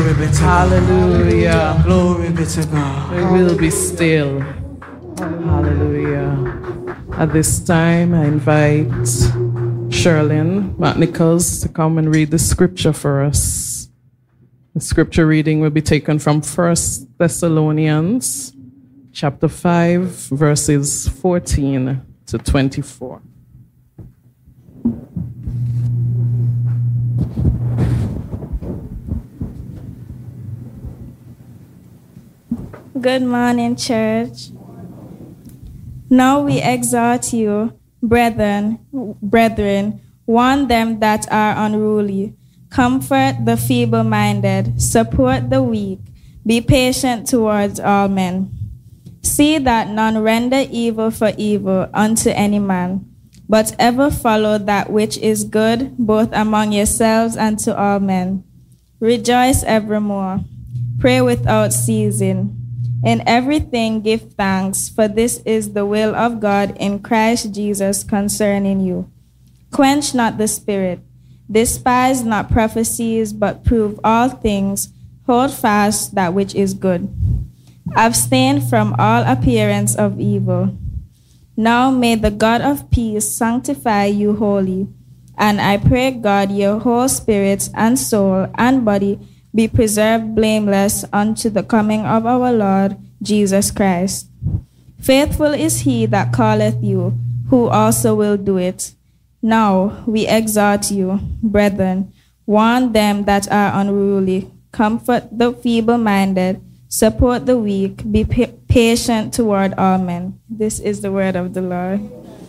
Glory be to God. Hallelujah. Glory be to God. We will be still. Hallelujah. At this time, I invite Sherlyn McNichols to come and read the scripture for us. The scripture reading will be taken from 1 Thessalonians chapter 5, verses 14 to 24. Good morning, church. Now we exhort you, brethren, warn them that are unruly, comfort the feeble-minded, support the weak, be patient towards all men. See that none render evil for evil unto any man, but ever follow that which is good, both among yourselves and to all men. Rejoice evermore. Pray without ceasing. In everything give thanks, for this is the will of God in Christ Jesus concerning you. Quench not the spirit. Despise not prophecies, but prove all things. Hold fast that which is good. Abstain from all appearance of evil. Now may the God of peace sanctify you wholly. And I pray God your whole spirit and soul and body be preserved blameless unto the coming of our Lord Jesus Christ. Faithful is he that calleth you, who also will do it. Now we exhort you, brethren, warn them that are unruly, comfort the feeble-minded, support the weak, be patient toward all men. This is the word of the Lord.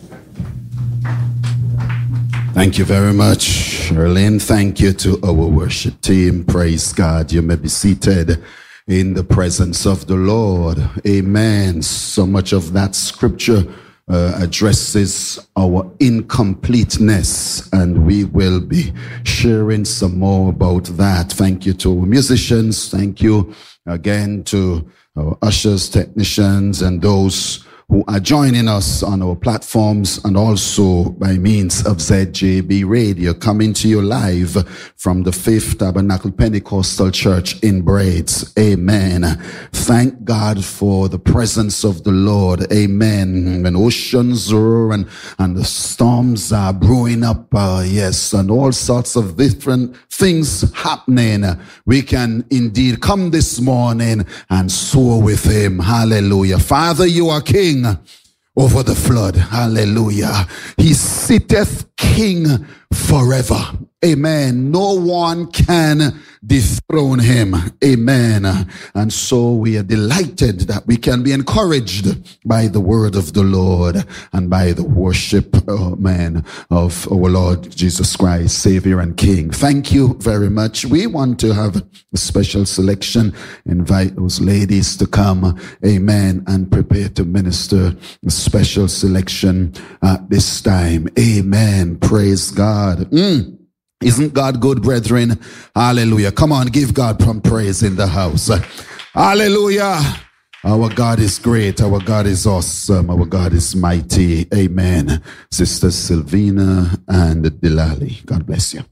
Thank you very much, Sherlyn. Thank you to our worship team. Praise God. You may be seated in the presence of the Lord. Amen. So much of that scripture addresses our incompleteness, and we will be sharing some more about that. Thank you to our musicians. Thank you again to our ushers, technicians, and those who are joining us on our platforms and also by means of ZJB Radio, coming to you live from the Fifth Tabernacle Pentecostal Church in Braids. Amen. Thank God for the presence of the Lord. Amen. When oceans roar and the storms are brewing up, yes, and all sorts of different things happening, we can indeed come this morning and soar with him. Hallelujah. Father, you are King over the flood. Hallelujah. He sitteth King forever. Amen. No one can dethrone him. Amen. And so we are delighted that we can be encouraged by the word of the Lord and by the worship, man, of our Lord Jesus Christ, Savior and King. Thank you very much. We want to have a special selection. Invite those ladies to come. Amen. And prepare to minister a special selection at this time. Amen. Praise God. Isn't God good, brethren? Hallelujah. Come on, give God some praise in the house. Hallelujah. Our God is great. Our God is awesome. Our God is mighty. Amen. Sister Sylvina and Delali. God bless you.